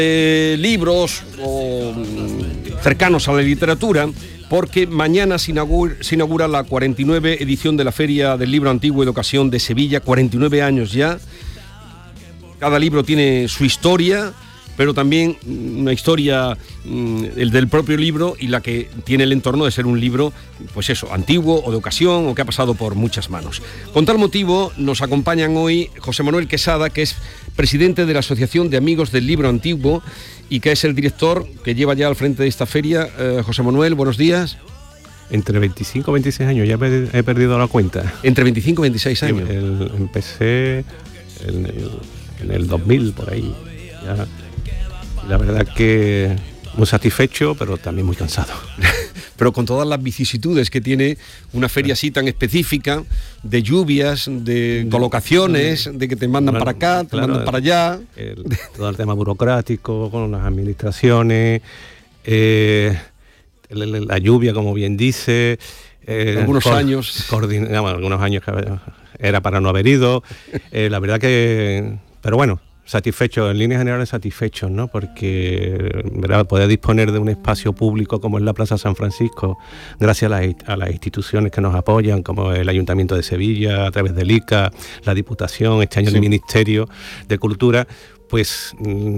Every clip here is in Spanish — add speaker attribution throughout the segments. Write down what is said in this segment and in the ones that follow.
Speaker 1: Libros o cercanos a la literatura, porque mañana se inaugura la 49 edición de la Feria del Libro Antiguo y de Ocasión de Sevilla, 49 años ya. Cada libro tiene su historia, pero también una historia el del propio libro y la que tiene el entorno de ser un libro, pues eso, antiguo o de ocasión o que ha pasado por muchas manos. Con tal motivo nos acompañan hoy José Manuel Quesada, que es presidente de la Asociación de Amigos del Libro Antiguo y que es el director que lleva ya al frente de esta feria. José Manuel, buenos días.
Speaker 2: Entre 25 y 26 años, ya he perdido la cuenta.
Speaker 1: Entre 25 y 26 años.
Speaker 2: Empecé en el 2000, por ahí. Ya. La verdad que muy satisfecho, pero también muy cansado.
Speaker 1: Pero con todas las vicisitudes que tiene una feria así tan específica, de lluvias, de colocaciones, de que te mandan para acá, te mandan para allá.
Speaker 2: Todo el tema burocrático, con las administraciones, la lluvia, como bien dice.
Speaker 1: Algunos años
Speaker 2: que era para no haber ido. La verdad que... Pero bueno, satisfecho, en líneas generales satisfechos, ¿no? Porque, ¿verdad?, poder disponer de un espacio público como es la Plaza San Francisco, gracias a las instituciones que nos apoyan, como el Ayuntamiento de Sevilla, a través del ICA, la Diputación, este año el Ministerio de Cultura, pues,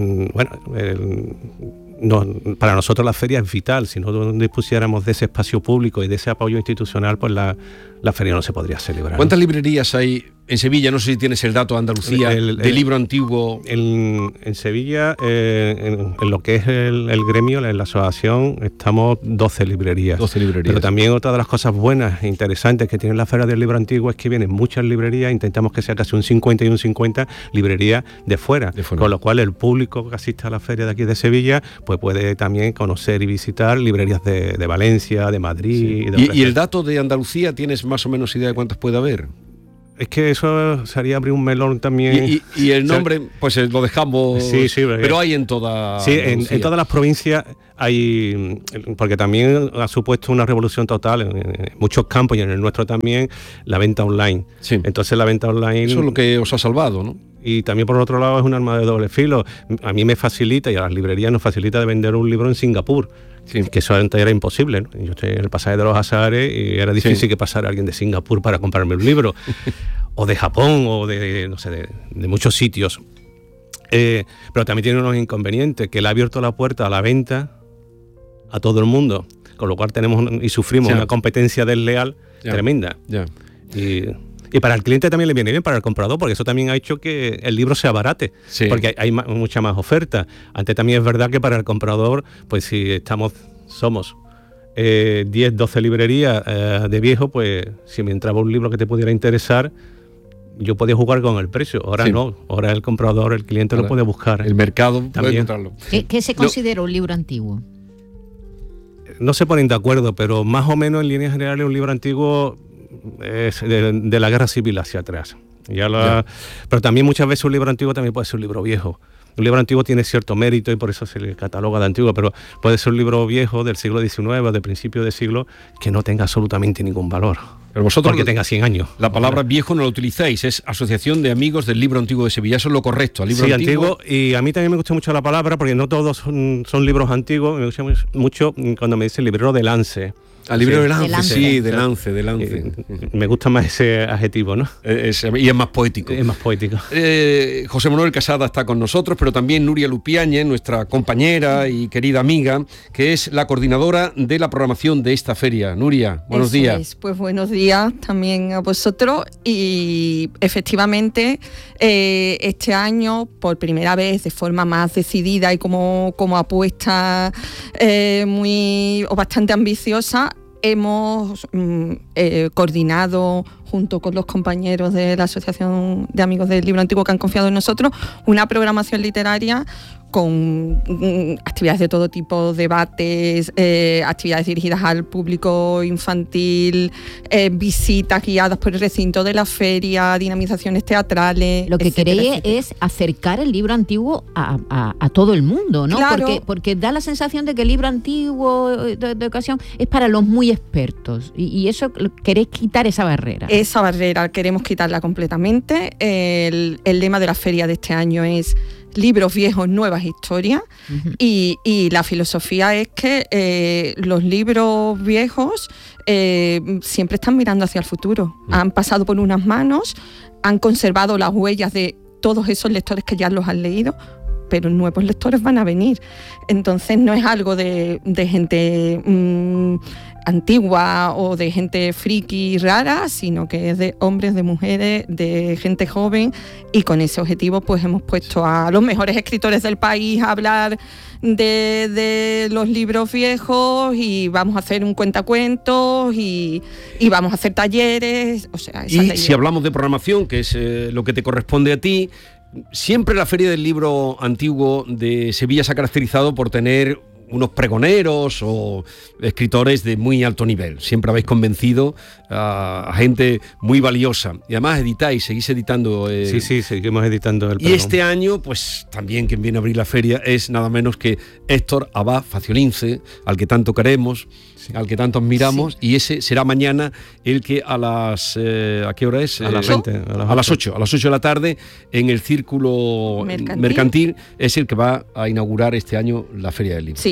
Speaker 2: para nosotros la feria es vital. Si no dispusiéramos de ese espacio público y de ese apoyo institucional, pues la feria no se podría celebrar.
Speaker 1: ¿Cuántas librerías hay en Sevilla? No sé si tienes el dato de Andalucía, de libro antiguo.
Speaker 2: En Sevilla, en lo que es el gremio, en la asociación, estamos 12 librerías.
Speaker 1: 12 librerías.
Speaker 2: Pero también otra de las cosas buenas e interesantes que tiene la Feria del Libro Antiguo es que vienen muchas librerías, intentamos que sea casi un 50 y un 50 librerías de fuera. Con lo cual el público que asiste a la feria de aquí de Sevilla pues puede también conocer y visitar librerías de Valencia, de Madrid.
Speaker 1: Sí. ¿Y el dato de Andalucía, tienes más o menos idea de cuántas puede haber?
Speaker 2: Es que eso sería abrir un melón también.
Speaker 1: Y el nombre, pues lo dejamos.
Speaker 2: Sí,
Speaker 1: pero hay en toda.
Speaker 2: Sí, en todas las provincias hay, porque también ha supuesto una revolución total en muchos campos y en el nuestro también, la venta online. Sí. Entonces la venta online.
Speaker 1: Eso es lo que os ha salvado, ¿no?
Speaker 2: Y también por otro lado es un arma de doble filo. A mí me facilita y a las librerías nos facilita de vender un libro en Singapur. Sí. Que eso antes era imposible, ¿no? Yo estoy en el pasaje de los Azahares y era difícil que pasara alguien de Singapur para comprarme un libro. O de Japón, o de muchos sitios. Pero también tiene unos inconvenientes, que le ha abierto la puerta a la venta a todo el mundo, con lo cual tenemos y sufrimos una competencia desleal tremenda. Y para el cliente también le viene bien, para el comprador, porque eso también ha hecho que el libro se abarate, porque hay mucha más oferta. Antes también es verdad que para el comprador, pues si somos 10, 12 librerías de viejo, pues si me entraba un libro que te pudiera interesar, yo podía jugar con el precio. Ahora no, ahora el comprador, el cliente lo puede buscar.
Speaker 1: El mercado puede encontrarlo.
Speaker 3: ¿Qué se considera un libro antiguo?
Speaker 2: No se ponen de acuerdo, pero más o menos en líneas generales un libro antiguo es de la guerra civil hacia atrás. Pero también muchas veces un libro antiguo también puede ser un libro viejo. Un libro antiguo tiene cierto mérito y por eso se le cataloga de antiguo, pero puede ser un libro viejo del siglo XIX o de principio de siglo que no tenga absolutamente ningún valor.
Speaker 1: Pero vosotros,
Speaker 2: porque tenga 100 años.
Speaker 1: La palabra viejo no la utilizáis, es Asociación de Amigos del Libro Antiguo de Sevilla, eso es lo correcto.
Speaker 2: Libro antiguo, y a mí también me gusta mucho la palabra, porque no todos son libros antiguos. Me gusta mucho cuando me dicen librero de lance.
Speaker 1: Al librero de lance, sí, de lance.
Speaker 2: Me gusta más ese adjetivo, ¿no?
Speaker 1: Y es más poético.
Speaker 2: Es más poético.
Speaker 1: José Manuel Quesada está con nosotros, pero también Nuria Lupiáñez, nuestra compañera y querida amiga, que es la coordinadora de la programación de esta feria. Nuria, buenos días.
Speaker 4: Pues buenos días también a vosotros. Y efectivamente, este año, por primera vez, de forma más decidida y como apuesta bastante ambiciosa, hemos coordinado junto con los compañeros de la Asociación de Amigos del Libro Antiguo que han confiado en nosotros una programación literaria con actividades de todo tipo, debates, actividades dirigidas al público infantil, visitas guiadas por el recinto de la feria, dinamizaciones teatrales.
Speaker 3: Lo que queréis es acercar el libro antiguo a todo el mundo, ¿no?
Speaker 4: Claro.
Speaker 3: Porque da la sensación de que el libro antiguo de ocasión es para los muy expertos y eso queréis quitar esa barrera.
Speaker 4: Esa barrera queremos quitarla completamente. El lema de la feria de este año es libros viejos, nuevas historias. Y la filosofía es que los libros viejos siempre están mirando hacia el futuro. Han pasado por unas manos, han conservado las huellas de todos esos lectores que ya los han leído, pero nuevos lectores van a venir. Entonces no es algo de gente antigua o de gente friki rara, sino que es de hombres, de mujeres, de gente joven, y con ese objetivo pues hemos puesto a los mejores escritores del país a hablar de los libros viejos, y vamos a hacer un cuentacuentos y vamos a hacer talleres. O sea,
Speaker 1: y si hablamos de programación, que es lo que te corresponde a ti, siempre la Feria del Libro Antiguo de Sevilla se ha caracterizado por tener unos pregoneros o escritores de muy alto nivel. Siempre habéis convencido a gente muy valiosa. Y además seguís editando.
Speaker 2: Sí, seguimos editando el
Speaker 1: pregón. Y este año, pues también quien viene a abrir la feria es nada menos que Héctor Abad Faciolince, al que tanto queremos, al que tanto admiramos, y ese será mañana el que a las... ¿a qué hora es?
Speaker 2: A las 20.
Speaker 1: A las 8 de la tarde, en el Círculo Mercantil, es el que va a inaugurar este año la Feria del Libro.
Speaker 4: Sí,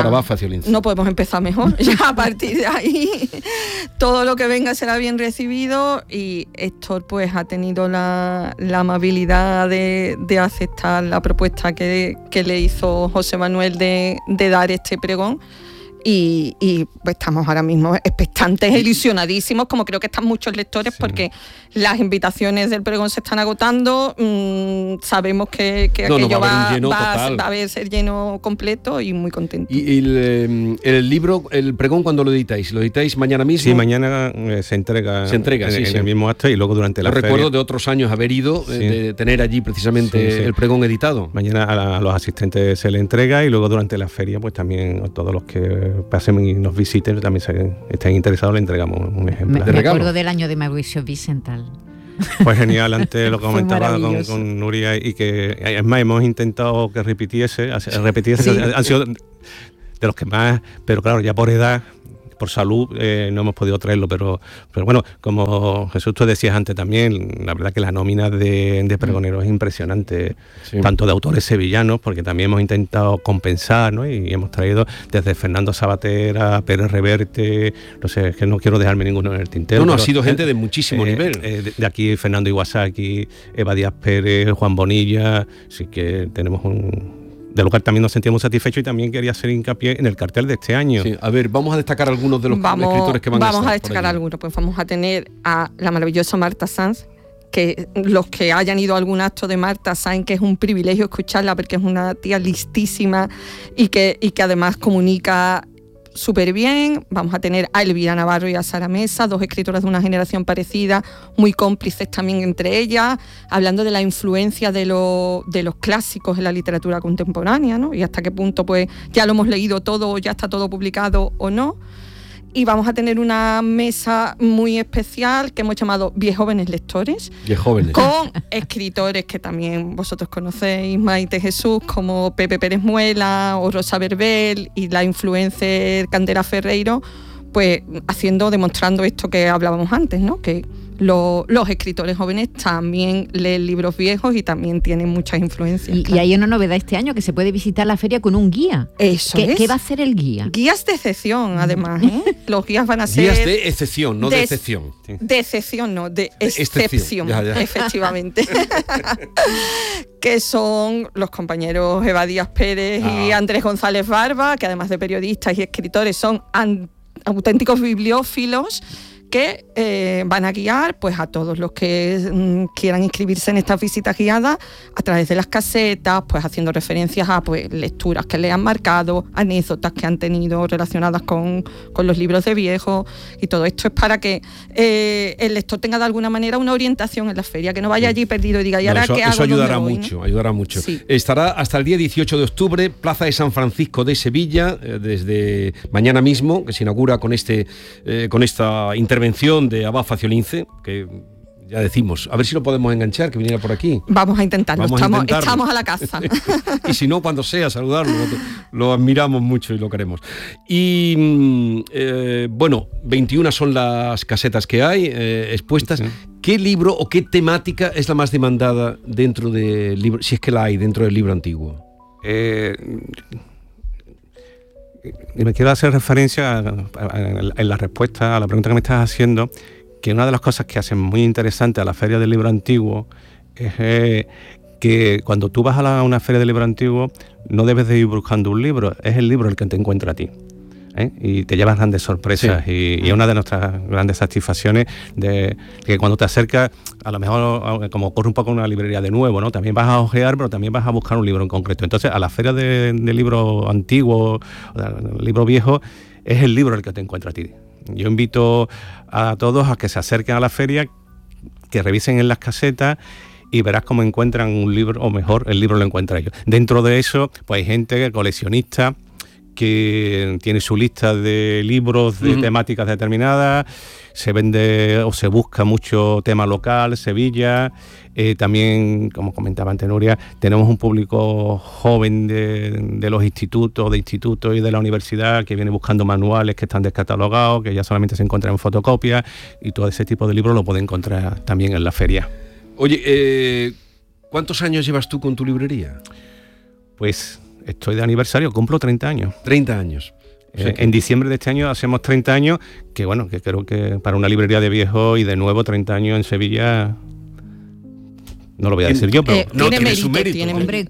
Speaker 4: no podemos empezar mejor. Ya a partir de ahí todo lo que venga será bien recibido, y Héctor pues ha tenido la amabilidad de aceptar la propuesta que le hizo José Manuel de dar este pregón. Y pues estamos ahora mismo expectantes, ilusionadísimos, como creo que están muchos lectores, porque las invitaciones del pregón se están agotando. Sabemos que aquello va a ser lleno completo, y muy contento.
Speaker 1: ¿Y el libro, el pregón, cuándo lo editáis? ¿Lo editáis mañana mismo?
Speaker 2: Sí, mañana se entrega en el mismo acto, y luego durante la feria.
Speaker 1: Recuerdo de otros años haber ido, de tener allí precisamente el pregón editado.
Speaker 2: Mañana a los asistentes se le entrega, y luego durante la feria pues también a todos los que pasen y nos visiten, también estén interesados, le entregamos un ejemplar.
Speaker 3: Me acuerdo del año de Mauricio Vicental.
Speaker 2: Pues genial, antes lo comentaba con Nuria, y que es más, hemos intentado que repitiese, han sido de los que más, pero claro, ya por edad, por salud, no hemos podido traerlo, pero bueno, como Jesús, tú decías antes también, la verdad que la nómina de pregoneros es impresionante, tanto de autores sevillanos, porque también hemos intentado compensar, ¿no? Y hemos traído desde Fernando Sabater, Pérez Reverte, no sé, es que no quiero dejarme ninguno en el tintero.
Speaker 1: No, ha sido gente de muchísimo nivel.
Speaker 2: De aquí Fernando Iwasaki, Eva Díaz Pérez, Juan Bonilla, así que tenemos de lo cual también nos sentíamos satisfechos, y también quería hacer hincapié en el cartel de este año.
Speaker 1: Sí, a ver, vamos a destacar algunos de los escritores que van a estar.
Speaker 4: Vamos a destacar algunos, pues vamos a tener a la maravillosa Marta Sanz, que los que hayan ido a algún acto de Marta saben que es un privilegio escucharla, porque es una tía listísima y que además comunica súper bien. Vamos a tener a Elvira Navarro y a Sara Mesa, dos escritoras de una generación parecida, muy cómplices también entre ellas, hablando de la influencia de los clásicos en la literatura contemporánea, ¿no? Y hasta qué punto pues ya lo hemos leído todo, o ya está todo publicado o no. Y vamos a tener una mesa muy especial que hemos llamado Viejóvenes Lectores.
Speaker 1: Viejóvenes.
Speaker 4: Con escritores que también vosotros conocéis, Maite Jesús, como Pepe Pérez Muela o Rosa Verbel, y la influencer Candela Ferreiro, pues demostrando esto que hablábamos antes, ¿no? Que los escritores jóvenes también leen libros viejos y también tienen muchas influencias.
Speaker 3: Y hay una novedad este año, que se puede visitar la feria con un guía.
Speaker 4: Eso es.
Speaker 3: ¿Qué va a hacer el guía?
Speaker 4: Guías de excepción, además, ¿eh? Los guías van a ser...
Speaker 1: Guías de excepción, no de excepción.
Speaker 4: De excepción, no, de excepción, ya. Efectivamente. Que son los compañeros Eva Díaz Pérez y Andrés González Barba, que además de periodistas y escritores son auténticos bibliófilos, que van a guiar pues a todos los que quieran inscribirse en estas visitas guiadas a través de las casetas, pues haciendo referencias a pues lecturas que le han marcado, anécdotas que han tenido relacionadas con los libros de viejos, y todo esto es para que el lector tenga de alguna manera una orientación en la feria, que no vaya allí perdido y diga, ¿y ahora qué hago?
Speaker 1: Eso ayudará mucho, ¿no? Ayudará mucho. Sí. Estará hasta el día 18 de octubre, Plaza de San Francisco de Sevilla, desde mañana mismo, que se inaugura con esta intervención de Abad Faciolince, que ya decimos, a ver si lo podemos enganchar, que viniera por aquí.
Speaker 4: Vamos a intentarlo, estamos a la caza.
Speaker 1: Y si no, cuando sea, saludarlo, lo admiramos mucho y lo queremos. Y bueno, 21 son las casetas que hay expuestas. Sí. ¿Qué libro o qué temática es la más demandada dentro del libro, si es que la hay dentro del libro antiguo?
Speaker 2: Me quiero hacer referencia en la respuesta a la pregunta que me estás haciendo, que una de las cosas que hacen muy interesante a la Feria del Libro Antiguo es que cuando tú vas a una feria del libro antiguo no debes de ir buscando un libro, es el libro el que te encuentra a ti. Y te llevas grandes sorpresas, sí. y es una de nuestras grandes satisfacciones de que cuando te acercas, a lo mejor como ocurre un poco en una librería de nuevo, ¿no? También vas a ojear, pero también vas a buscar un libro en concreto. Entonces, a la feria de libro antiguo, libro viejo, es el libro el que te encuentra a ti. Yo invito a todos a que se acerquen a la feria, que revisen en las casetas y verás cómo encuentran un libro, o mejor, el libro lo encuentra ellos. Dentro de eso, pues hay gente coleccionista que tiene su lista de libros de temáticas determinadas, se vende o se busca mucho tema local, Sevilla, también, como comentaba antes Nuria, tenemos un público joven de los institutos y de la universidad que viene buscando manuales que están descatalogados, que ya solamente se encuentran en fotocopias, y todo ese tipo de libros lo puede encontrar también en la feria.
Speaker 1: Oye, ¿cuántos años llevas tú con tu librería?
Speaker 2: Pues estoy de aniversario, cumplo 30 años.
Speaker 1: 30 años. O sea,
Speaker 2: en diciembre de este año hacemos 30 años, que bueno, que creo que para una librería de viejo y de nuevo 30 años en Sevilla, no lo voy a decir yo, pero
Speaker 1: no
Speaker 4: tiene
Speaker 1: tiene su mérito.
Speaker 3: Hombre,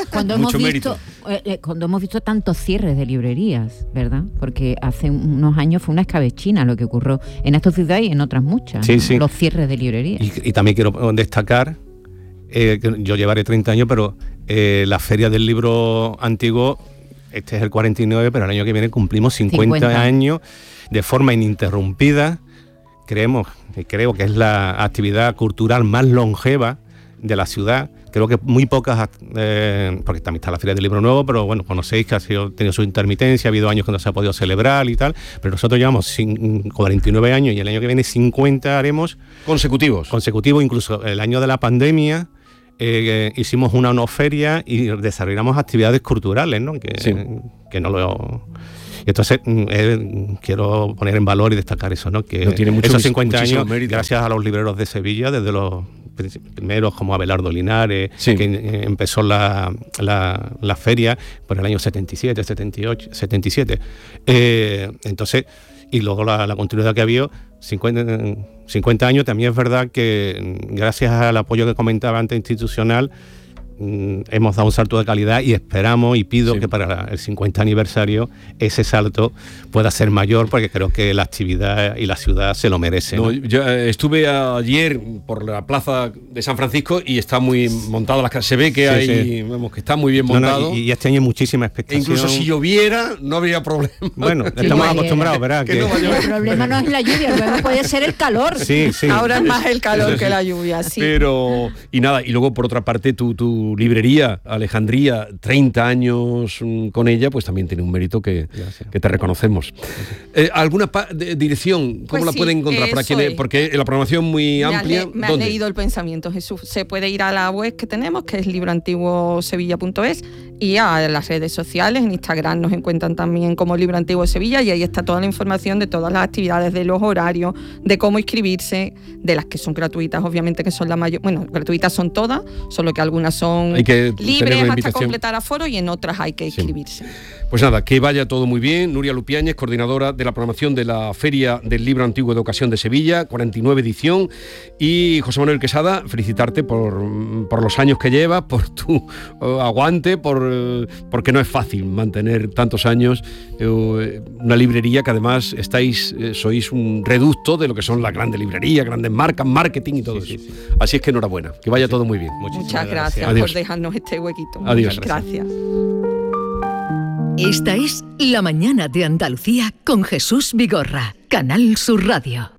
Speaker 3: cuando hemos visto tantos cierres de librerías, ¿verdad? Porque hace unos años fue una escabechina lo que ocurrió en esta ciudad y en otras muchas,
Speaker 2: sí,
Speaker 3: ¿no?
Speaker 2: sí.
Speaker 3: Los cierres de librerías.
Speaker 2: Y también quiero destacar que yo llevaré 30 años, pero la Feria del Libro Antiguo, este es el 49, pero el año que viene cumplimos 50 años de forma ininterrumpida. Creo que es la actividad cultural más longeva de la ciudad. Creo que muy pocas, porque también está la Feria del Libro Nuevo, pero bueno, conocéis que ha tenido su intermitencia, ha habido años que no se ha podido celebrar y tal, pero nosotros llevamos 49 años y el año que viene 50 haremos.
Speaker 1: Consecutivos,
Speaker 2: incluso el año de la pandemia. Hicimos una feria y desarrollamos actividades culturales, ¿no? Que no lo... Entonces quiero poner en valor y destacar eso, ¿no? Que
Speaker 1: tiene
Speaker 2: esos 50 años,
Speaker 1: mérito.
Speaker 2: Gracias a los libreros de Sevilla, desde los primeros como Abelardo Linares,
Speaker 1: sí.
Speaker 2: que empezó la feria por el año 77, 78, 77. Entonces, y luego la continuidad que ha habido, 50 años. También es verdad que gracias al apoyo que comentaba antes institucional, hemos dado un salto de calidad y esperamos y pido que para el 50 aniversario ese salto pueda ser mayor, porque creo que la actividad y la ciudad se lo merecen.
Speaker 1: No, yo estuve ayer por la plaza de San Francisco y está muy montada la casa. Se ve que vamos, que está muy bien montado.
Speaker 2: Y este año hay muchísima expectación.
Speaker 1: E incluso si lloviera no habría problema.
Speaker 2: Bueno, estamos acostumbrados, ¿verdad?
Speaker 3: El problema no es la lluvia, el problema puede ser el calor.
Speaker 2: Sí.
Speaker 4: Ahora es más el calor que la lluvia, sí.
Speaker 1: Pero, y nada, y luego por otra parte tu librería, Alejandría, 30 años con ella, pues también tiene un mérito que te reconocemos. ¿Alguna dirección? ¿Cómo la pueden encontrar? Para quienes, porque la programación muy amplia.
Speaker 4: Me has leído el pensamiento, Jesús. Se puede ir a la web que tenemos, que es libroantiguosevilla.es, y a las redes sociales. En Instagram nos encuentran también como Libro Antiguo Sevilla, y ahí está toda la información de todas las actividades, de los horarios, de cómo inscribirse, de las que son gratuitas, obviamente, que son la mayor. Bueno, gratuitas son todas, solo que algunas son libres hasta completar aforo y en otras hay que inscribirse.
Speaker 1: Pues nada, que vaya todo muy bien. Nuria Lupiáñez, coordinadora de la programación de la Feria del Libro Antiguo de Ocasión de Sevilla, 49 edición. Y José Manuel Quesada, felicitarte por los años que llevas, por tu aguante, porque no es fácil mantener tantos años una librería que además sois un reducto de lo que son las grandes librerías, grandes marcas, marketing y todo eso. Sí. Así es que enhorabuena, que vaya todo muy bien.
Speaker 4: Muchas gracias por dejarnos este huequito.
Speaker 1: Adiós.
Speaker 4: Muchas gracias.
Speaker 5: Esta es La Mañana de Andalucía con Jesús Vigorra, Canal Sur Radio.